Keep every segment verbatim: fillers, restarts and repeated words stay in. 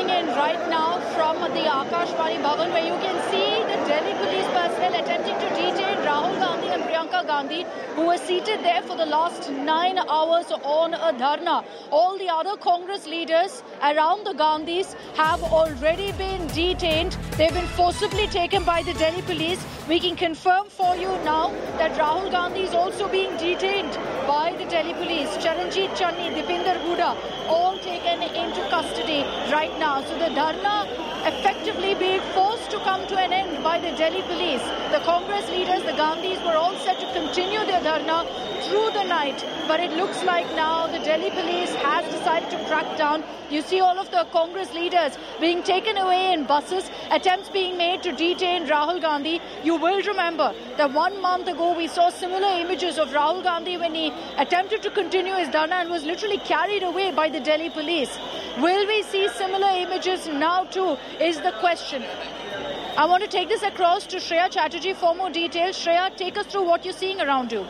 coming in right now from the Akashvani Bhavan, where you can see the Delhi police personnel attempting to detain Rahul Gandhi and Priyanka Gandhi, who were seated there for the last nine hours on a dharna. All the other Congress leaders around the Gandhis have already been detained. They've been forcibly taken by the Delhi police. We can confirm for you now that Rahul Gandhi is also being detained by the Delhi police. Charanjit Channi, Dipinder Hooda, all taken into custody right now. So the dharna effectively being forced to come to an end by the Delhi police. The Congress leaders, the Gandhis, were all set to continue their dharna through the night. But it looks like now the Delhi police has decided to crack down. You see all of the Congress leaders being taken away in buses, attempts being made to detain Rahul Gandhi. You will remember that one month ago we saw similar images of Rahul Gandhi when he attempted to continue his dharna and was literally carried away by the Delhi police. Will we see similar images now too, is the question. I want to take this across to Shreya Chatterjee for more details. Shreya, take us through what you're seeing around you.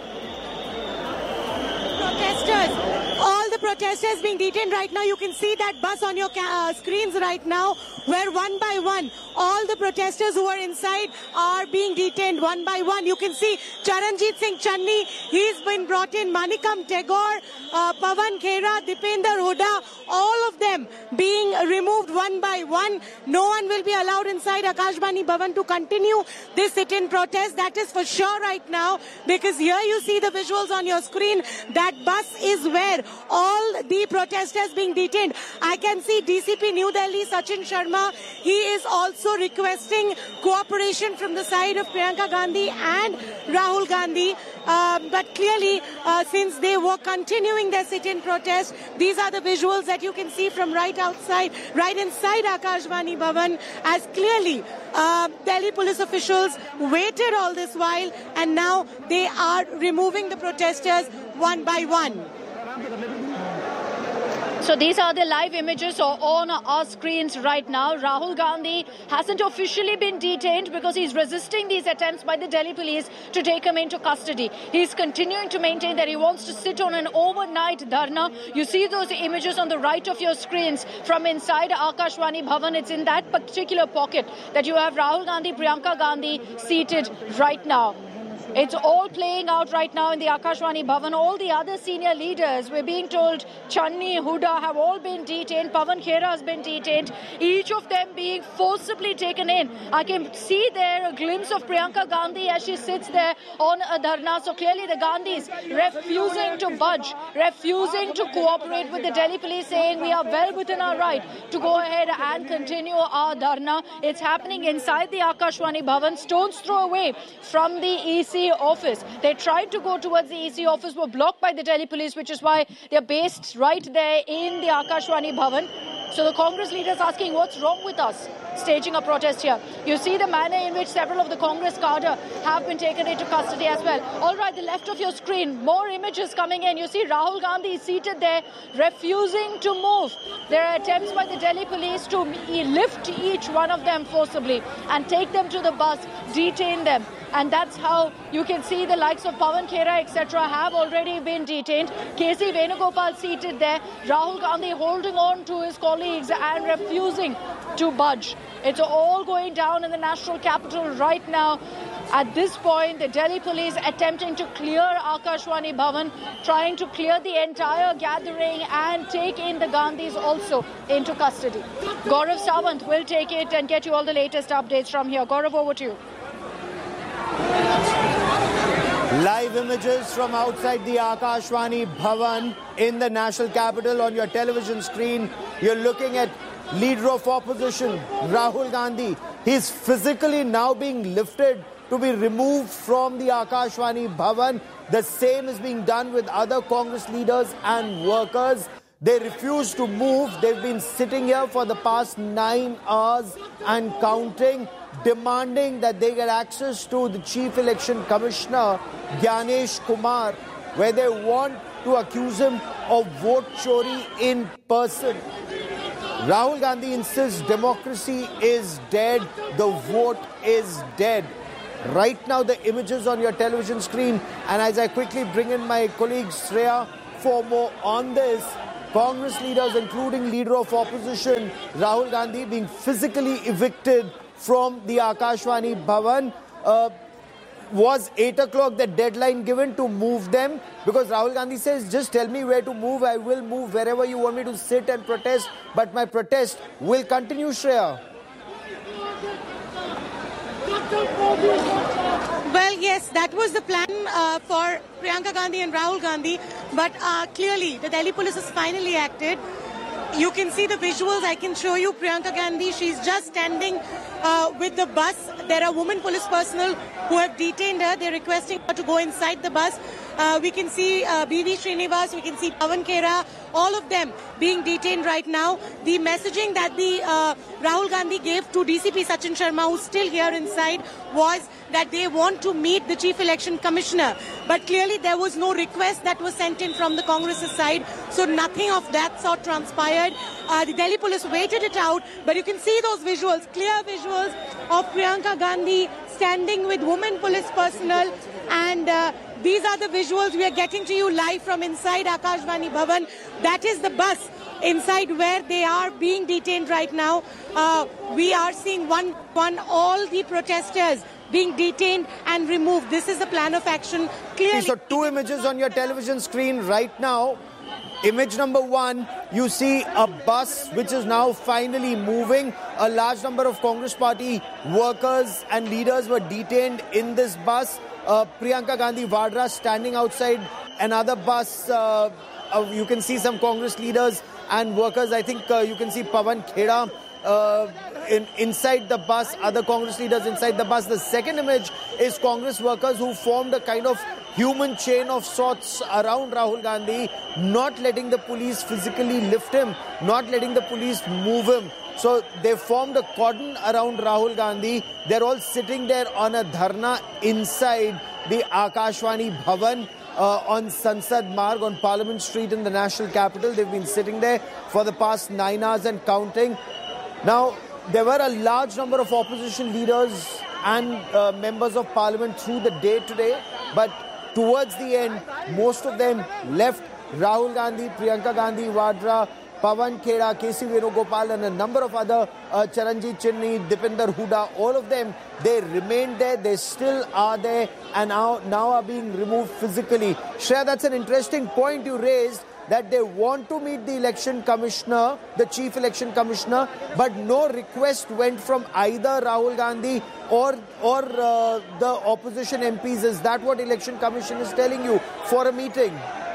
Protesters, all the protesters being detained right now. You can see that bus on your uh, screens right now, where one by one, all the protesters who are inside are being detained one by one. You can see Charanjit Singh Channi, he's been brought in, Manikam Tagore, uh, Pawan Khera, Dipinder Hooda, all of them being removed one by one. No one will be allowed inside Akashvani Bhavan to continue this sit-in protest. That is for sure right now, because here you see the visuals on your screen. That bus is where all the protesters being detained. I can see D C P New Delhi, Sachin Sharma. He is also requesting cooperation from the side of Priyanka Gandhi and Rahul Gandhi. Um, but clearly, uh, since they were continuing their sit-in protest, these are the visuals that you can see from right outside, right inside Akashvani Bhavan, as clearly uh, Delhi police officials waited all this while, and now they are removing the protesters one by one. So these are the live images on our screens right now. Rahul Gandhi hasn't officially been detained because he's resisting these attempts by the Delhi police to take him into custody. He's continuing to maintain that he wants to sit on an overnight dharna. You see those images on the right of your screens from inside Akashvani Bhavan. It's in that particular pocket that you have Rahul Gandhi, Priyanka Gandhi seated right now. It's all playing out right now in the Akashvani Bhavan. All the other senior leaders, we're being told, Channi, Hooda, have all been detained. Pawan Khera has been detained. Each of them being forcibly taken in. I can see there a glimpse of Priyanka Gandhi as she sits there on a dharna. So clearly the Gandhis refusing to budge, refusing to cooperate with the Delhi police, saying we are well within our right to go ahead and continue our dharna. It's happening inside the Akashvani Bhavan, stone's throw away from the E C office. They tried to go towards the E C office, were blocked by the Delhi police, which is why they're based right there in the Akashvani Bhavan. So the Congress leaders asking, what's wrong with us staging a protest here? You see the manner in which several of the Congress cadre have been taken into custody as well. All right, the left of your screen, more images coming in. You see Rahul Gandhi seated there, refusing to move. There are attempts by the Delhi police to lift each one of them forcibly and take them to the bus, detain them. And that's how you can see the likes of Pawan Khera, et cetera have already been detained. K C Venugopal seated there. Rahul Gandhi holding on to his colleagues and refusing to budge. It's all going down in the national capital right now. At this point, the Delhi police attempting to clear Akashvani Bhavan, trying to clear the entire gathering and take in the Gandhis also into custody. Gaurav Sawant will take it and get you all the latest updates from here. Gaurav, over to you. Live images from outside the Akashvani Bhavan in the national capital on your television screen. You're looking at leader of opposition, Rahul Gandhi. He's physically now being lifted to be removed from the Akashvani Bhavan. The same is being done with other Congress leaders and workers. They refuse to move. They've been sitting here for the past nine hours and counting, demanding that they get access to the Chief Election Commissioner, Gyanesh Kumar, where they want to accuse him of vote chori in person. Rahul Gandhi insists democracy is dead, the vote is dead. Right now, the images on your television screen, and as I quickly bring in my colleague Shreya for more on this, Congress leaders, including leader of opposition Rahul Gandhi, being physically evicted from the Akashvani Bhavan. Uh, was eight o'clock the deadline given to move them? Because Rahul Gandhi says, just tell me where to move, I will move wherever you want me to sit and protest, but my protest will continue, Shreya. Well, yes, that was the plan uh, for Priyanka Gandhi and Rahul Gandhi, but uh, clearly the Delhi police has finally acted. You can see the visuals. I can show you Priyanka Gandhi. She's just standing uh, with the bus. There are women police personnel who have detained her. They're requesting her to go inside the bus. Uh, we can see uh, B V Srinivas, we can see Pawan Khera, all of them being detained right now. The messaging that the uh, Rahul Gandhi gave to D C P Sachin Sharma, who's still here inside, was that they want to meet the Chief Election Commissioner. But clearly there was no request that was sent in from the Congress side, so nothing of that sort transpired. Uh, the Delhi police waited it out, but you can see those visuals, clear visuals of Priyanka Gandhi standing with women police personnel, and uh, these are the visuals we are getting to you live from inside Akashvani Bhavan. That is the bus inside where they are being detained right now. Uh, we are seeing one one all the protesters being detained and removed. This is the plan of action. Clearly. So two images on your television screen right now. Image number one, you see a bus which is now finally moving. A large number of Congress party workers and leaders were detained in this bus. Uh, Priyanka Gandhi Vadra standing outside another bus. Uh, uh, you can see some Congress leaders and workers. I think uh, you can see Pawan Khera uh, in, inside the bus, other Congress leaders inside the bus. The second image is Congress workers who formed a kind of human chain of sorts around Rahul Gandhi, not letting the police physically lift him, not letting the police move him. So they formed a cordon around Rahul Gandhi. They're all sitting there on a dharna inside the Akashvani Bhavan uh, on Sansad Marg on Parliament Street in the national capital. They've been sitting there for the past nine hours and counting. Now, there were a large number of opposition leaders and uh, members of parliament through the day today, but towards the end, most of them left. Rahul Gandhi, Priyanka Gandhi Vadra, Pawan Khera, K C Venugopal and a number of other, uh, Charanjit Chinni, Dipinder Hooda, all of them, they remained there, they still are there and now, now are being removed physically. Shreya, that's an interesting point you raised, that they want to meet the election commissioner, the chief election commissioner, but no request went from either Rahul Gandhi or or uh, the opposition M Ps. Is that what election commission is telling you for a meeting?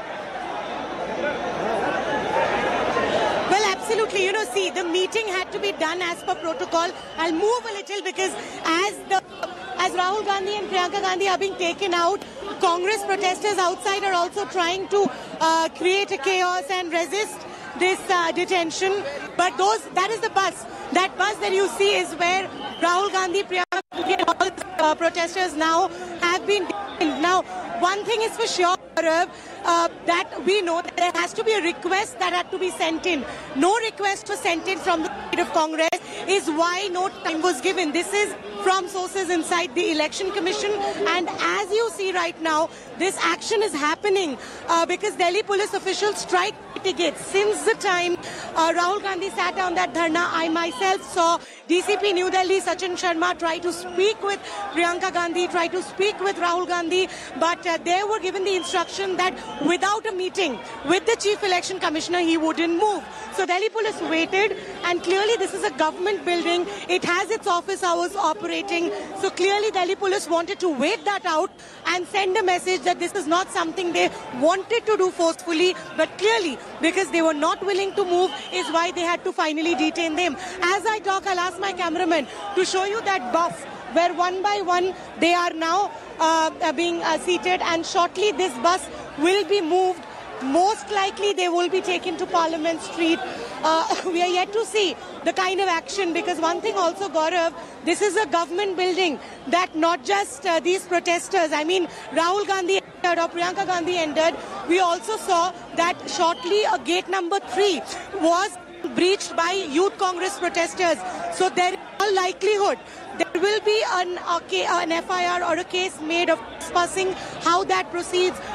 Well, absolutely. You know, see, the meeting had to be done as per protocol. I'll move a little because as the as Rahul Gandhi and Priyanka Gandhi are being taken out, Congress protesters outside are also trying to uh, create a chaos and resist this uh, detention. But those, that is the bus. That bus that you see is where Rahul Gandhi, Priyanka Gandhi and all the uh, protesters now have been detained. Now, one thing is for sure, Gaurav, uh, that we know that there has to be a request that had to be sent in. No request was sent in from the side of Congress is why no time was given. This is from sources inside the Election Commission, and as you see right now, this action is happening uh, because Delhi police officials strike tickets. Since the time uh, Rahul Gandhi sat down that dharna, I myself saw D C P New Delhi Sachin Sharma try to speak with Priyanka Gandhi, try to speak with Rahul Gandhi, but uh, they were given the instruction that without a meeting with the Chief Election Commissioner, he wouldn't move. So Delhi police waited, and clearly this is a government building. It has its office hours operating. So clearly Delhi police wanted to wait that out and send a message that this is not something they wanted to do forcefully, but clearly because they were not willing to move is why they had to finally detain them. As I talk, I'll ask my cameraman to show you that bus where one by one they are now uh, being uh, seated, and shortly this bus will be moved. Most likely they will be taken to Parliament Street. Uh, we are yet to see the kind of action, because one thing also, Gaurav, this is a government building that not just uh, these protesters, I mean Rahul Gandhi entered or Priyanka Gandhi entered, we also saw that shortly a gate number three was breached by Youth Congress protesters. So there is a likelihood there will be an, okay, an F I R or a case made of trespassing. How that proceeds,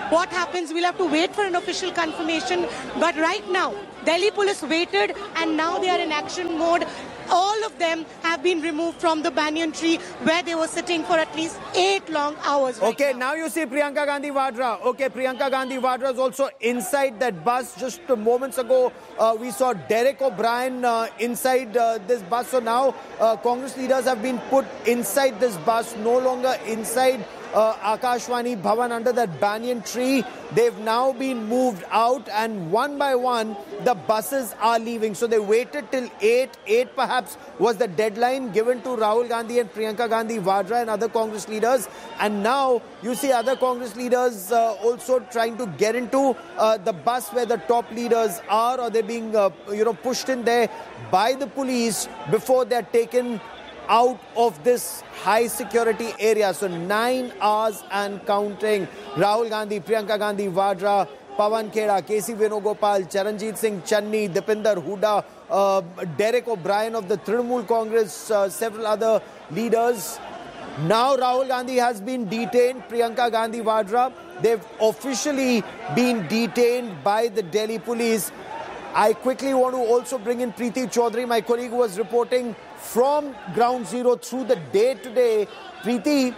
what happens? We'll have to wait for an official confirmation. But right now, Delhi police waited and now they are in action mode. All of them have been removed from the banyan tree where they were sitting for at least eight long hours. Right okay, now. now you see Priyanka Gandhi Vadra. Okay, Priyanka Gandhi Vadra is also inside that bus. Just moments ago, uh, we saw Derek O'Brien uh, inside uh, this bus. So now uh, Congress leaders have been put inside this bus, no longer inside Uh, Akashvani Bhavan under that banyan tree. They've now been moved out and one by one the buses are leaving. So they waited till eight. eight perhaps was the deadline given to Rahul Gandhi and Priyanka Gandhi Vadra and other Congress leaders. And now you see other Congress leaders uh, also trying to get into uh, the bus where the top leaders are, or they're being uh, you know pushed in there by the police before they're taken out of this high security area. So nine hours and counting. Rahul Gandhi, Priyanka Gandhi Vadra, Pawan Kheda, K C Venugopal, Charanjit Singh Channi, Dipinder Hooda, uh, Derek O'Brien of the Trinamool Congress, uh, several other leaders. Now Rahul Gandhi has been detained, Priyanka Gandhi Vadra. They've officially been detained by the Delhi police. I quickly want to also bring in Preeti Chaudhary, my colleague who was reporting from ground zero through the day today. Preeti,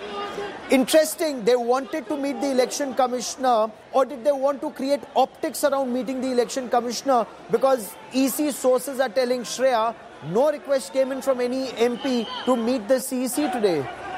interesting, they wanted to meet the election commissioner, or did they want to create optics around meeting the election commissioner? Because E C sources are telling Shreya, no request came in from any M P to meet the C E C today.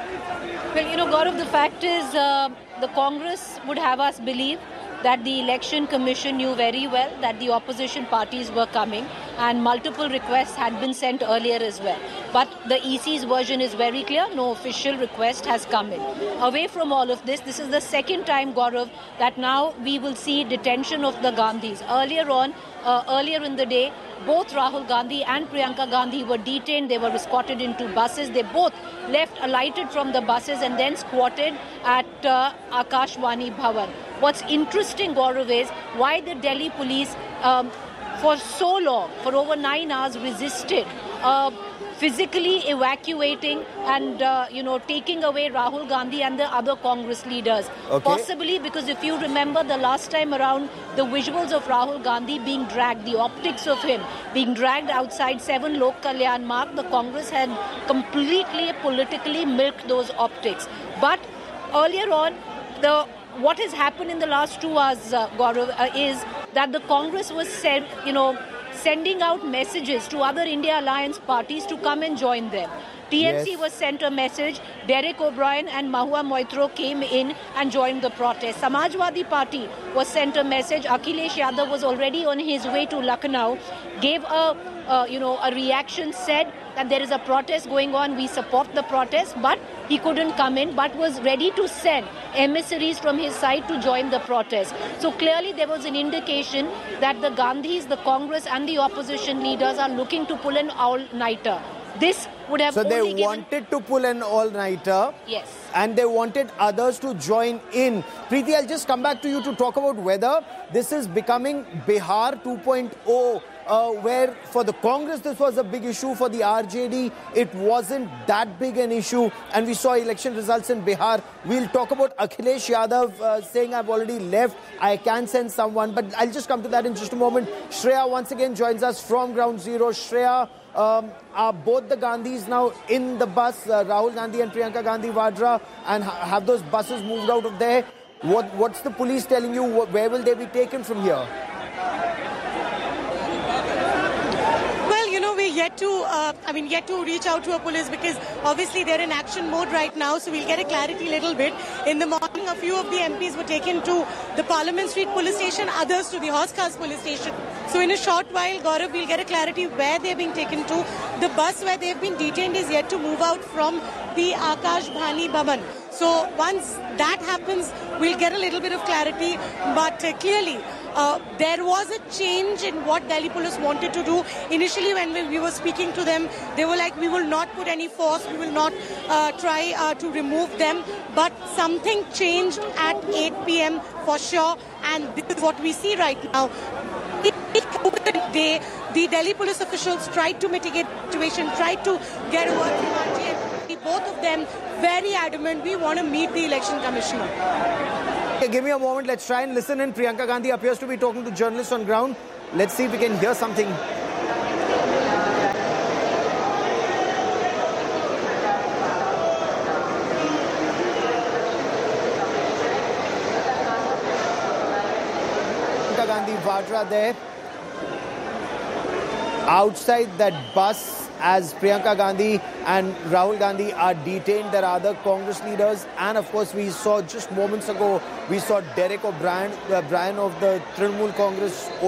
Well, you know, Gaurav, the fact is uh, the Congress would have us believe that the election commission knew very well that the opposition parties were coming and multiple requests had been sent earlier as well. But the E C's version is very clear, no official request has come in. Away from all of this, this is the second time, Gaurav, that now we will see detention of the Gandhis. Earlier on, uh, earlier in the day, both Rahul Gandhi and Priyanka Gandhi were detained. They were escorted into buses. They both left, alighted from the buses and then squatted at uh, Akashvani Bhavan. What's interesting, Gaurav, is why the Delhi police um, for so long, for over nine hours, resisted uh, physically evacuating and, uh, you know, taking away Rahul Gandhi and the other Congress leaders. Okay. Possibly because if you remember the last time around, the visuals of Rahul Gandhi being dragged, the optics of him being dragged outside seven Lok Kalyan Marg, the Congress had completely politically milked those optics. But earlier on, the what has happened in the last two hours, uh, Gaurav, uh, is that the Congress was sent, you know, sending out messages to other India Alliance parties to come and join them. T M C yes. was sent a message. Derek O'Brien and Mahua Moitro came in and joined the protest. Samajwadi Party was sent a message. Akhilesh Yadav was already on his way to Lucknow, gave a, uh, you know, a reaction, said that there is a protest going on, we support the protest, but he couldn't come in, but was ready to send emissaries from his side to join the protest. So clearly there was an indication that the Gandhis, the Congress and the opposition leaders are looking to pull an all-nighter. This would have So only they given... wanted to pull an all-nighter. Yes. And they wanted others to join in. Preeti, I'll just come back to you to talk about whether this is becoming Bihar two point oh, uh, where for the Congress this was a big issue, for the R J D it wasn't that big an issue, and we saw election results in Bihar. We'll talk about Akhilesh Yadav uh, saying I've already left, I can send someone, but I'll just come to that in just a moment. Shreya once again joins us from Ground Zero. Shreya, Um, are both the Gandhis now in the bus, uh, Rahul Gandhi and Priyanka Gandhi Vadra, and ha have those buses moved out of there? What, what's the police telling you? Where will they be taken from here? Well, you know, we're yet to, uh, I mean, yet to reach out to a police because obviously they're in action mode right now, so we'll get a clarity a little bit. In the morning, a few of the M Ps were taken to the Parliament Street police station, others to the Horse Cars police station. So in a short while, Gaurav, we'll get a clarity where they're being taken to. The bus where they've been detained is yet to move out from the Akashvani Bhavan. So once that happens, we'll get a little bit of clarity. But uh, clearly, uh, there was a change in what Delhi police wanted to do. Initially, when we, we were speaking to them, they were like, we will not put any force, we will not uh, try uh, to remove them. But something changed at eight p m for sure. And this is what we see right now. They, the Delhi police officials tried to mitigate the situation, tried to get a word from R J D. Both of them very adamant, we want to meet the election commissioner. Okay, give me a moment. Let's try and listen in. Priyanka Gandhi appears to be talking to journalists on ground. Let's see if we can hear something. Priyanka Gandhi Vadra there. Outside that bus, as Priyanka Gandhi and Rahul Gandhi are detained, there are other Congress leaders. And of course, we saw just moments ago, we saw Derek O'Brien, uh, Bryan of the Trinamool Congress